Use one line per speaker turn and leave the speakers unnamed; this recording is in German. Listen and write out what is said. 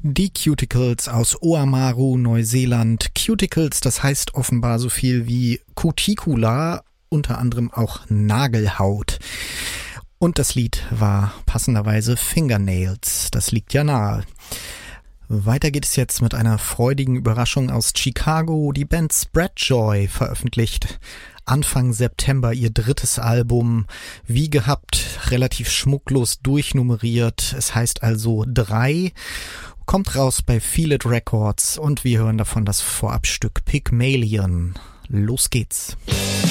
Die Cuticles aus Oamaru, Neuseeland. Cuticles, das heißt offenbar so viel wie Cuticula, unter anderem auch Nagelhaut. Und das Lied war passenderweise Fingernails, das liegt ja nahe. Weiter geht es jetzt mit einer freudigen Überraschung aus Chicago. Die Band Spreadjoy veröffentlicht Anfang September ihr drittes Album. Wie gehabt, relativ schmucklos durchnummeriert. Es heißt also 3. Kommt raus bei Feel It Records und wir hören davon das Vorabstück Pygmalion. Los geht's.